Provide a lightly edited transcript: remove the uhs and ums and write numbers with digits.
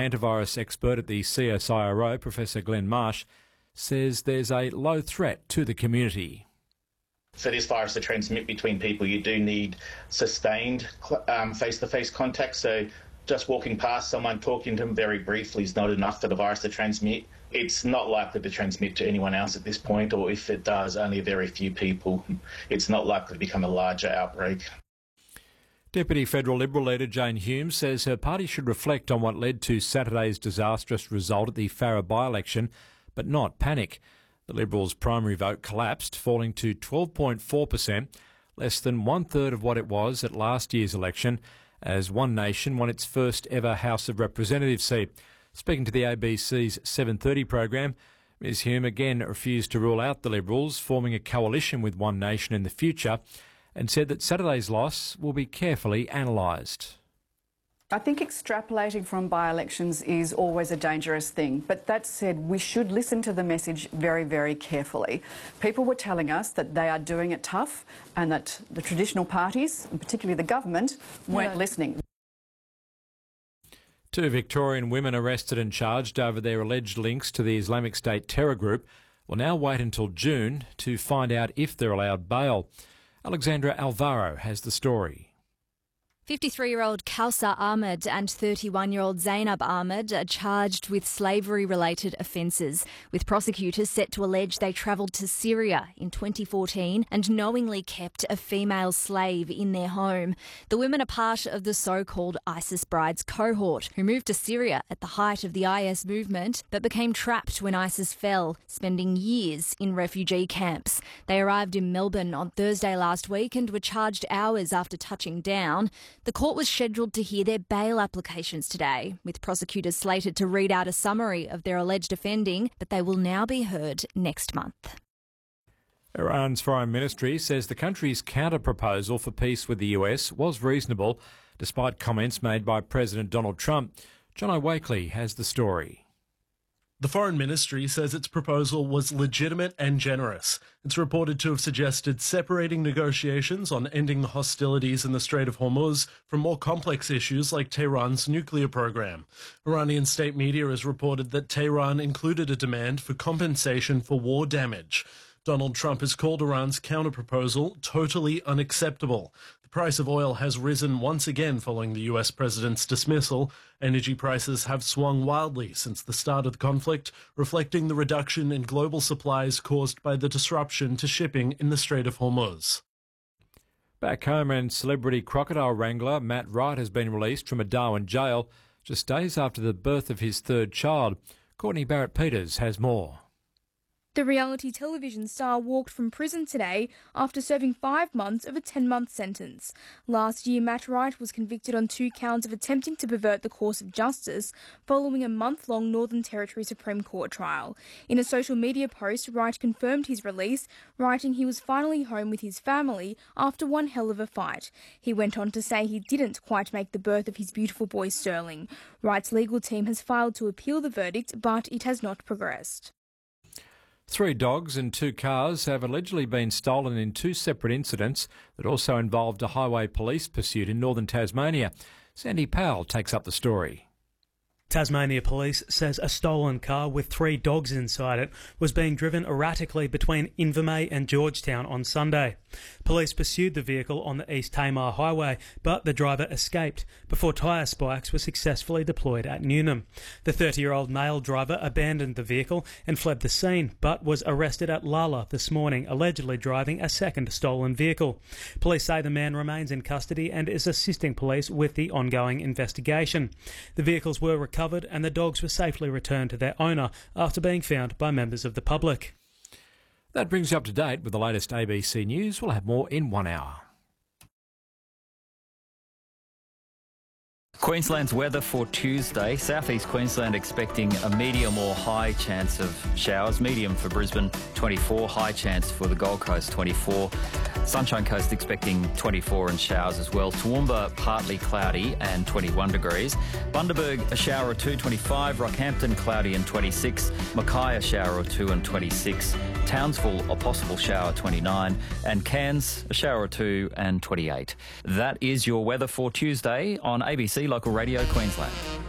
hantavirus expert at the CSIRO, Professor Glenn Marsh, says there's a low threat to the community. For this virus to transmit between people, you do need sustained face-to-face contact. So just walking past someone, talking to them very briefly is not enough for the virus to transmit. It's not likely to transmit to anyone else at this point, or if it does, only a very few people. It's not likely to become a larger outbreak. Deputy Federal Liberal leader Jane Hume says her party should reflect on what led to Saturday's disastrous result at the Farrer by-election, but not panic. The Liberals' primary vote collapsed, falling to 12.4%, less than one-third of what it was at last year's election, as One Nation won its first ever House of Representatives seat. Speaking to the ABC's 7:30 program, Ms Hume again refused to rule out the Liberals forming a coalition with One Nation in the future, and said that Saturday's loss will be carefully analysed. I think extrapolating from by-elections is always a dangerous thing. But that said, we should listen to the message very, very carefully. People were telling us that they are doing it tough and that the traditional parties, and particularly the government, weren't listening. 2 Victorian women arrested and charged over their alleged links to the Islamic State terror group will now wait until June to find out if they're allowed bail. Alexandra Alvaro has the story. 53-year-old Kausar Ahmed and 31-year-old Zainab Ahmed are charged with slavery-related offences, with prosecutors set to allege they travelled to Syria in 2014 and knowingly kept a female slave in their home. The women are part of the so-called ISIS Brides cohort, who moved to Syria at the height of the IS movement but became trapped when ISIS fell, spending years in refugee camps. They arrived in Melbourne on Thursday last week and were charged hours after touching down. The court was scheduled to hear their bail applications today, with prosecutors slated to read out a summary of their alleged offending, but they will now be heard next month. Iran's foreign ministry says the country's counter-proposal for peace with the US was reasonable, despite comments made by President Donald Trump. John O'Wakely has the story. The Foreign Ministry says its proposal was legitimate and generous. It's reported to have suggested separating negotiations on ending the hostilities in the Strait of Hormuz from more complex issues like Tehran's nuclear program. Iranian state media has reported that Tehran included a demand for compensation for war damage. Donald Trump has called Iran's counter-proposal totally unacceptable. The price of oil has risen once again following the US president's dismissal. Energy prices have swung wildly since the start of the conflict, reflecting the reduction in global supplies caused by the disruption to shipping in the Strait of Hormuz. Back home, and celebrity crocodile wrangler Matt Wright has been released from a Darwin jail just days after the birth of his third child. Courtney Barrett-Peters has more. The reality television star walked from prison today after serving 5 months of a 10-month sentence. Last year, Matt Wright was convicted on 2 counts of attempting to pervert the course of justice following a month-long Northern Territory Supreme Court trial. In a social media post, Wright confirmed his release, writing he was finally home with his family after one hell of a fight. He went on to say he didn't quite make the birth of his beautiful boy Sterling. Wright's legal team has filed to appeal the verdict, but it has not progressed. 3 dogs and 2 cars have allegedly been stolen in 2 separate incidents that also involved a highway police pursuit in northern Tasmania. Sandy Powell takes up the story. Tasmania Police says a stolen car with 3 dogs inside it was being driven erratically between Invermay and Georgetown on Sunday. Police pursued the vehicle on the East Tamar Highway, but the driver escaped before tyre spikes were successfully deployed at Newnham. The 30-year-old male driver abandoned the vehicle and fled the scene, but was arrested at Lala this morning, allegedly driving a second stolen vehicle. Police say the man remains in custody and is assisting police with the ongoing investigation. The vehicles were recovered and the dogs were safely returned to their owner after being found by members of the public. That brings you up to date with the latest ABC News. We'll have more in 1 hour. Queensland's weather for Tuesday. Southeast Queensland expecting a medium or high chance of showers. Medium for Brisbane, 24. High chance for the Gold Coast, 24. Sunshine Coast expecting 24 and showers as well. Toowoomba partly cloudy and 21 degrees. Bundaberg a shower or 2, 25. Rockhampton cloudy and 26. Mackay a shower or 2 and 26. Townsville a possible shower, 29. And Cairns a shower or 2 and 28. That is your weather for Tuesday on ABC Local Radio Queensland.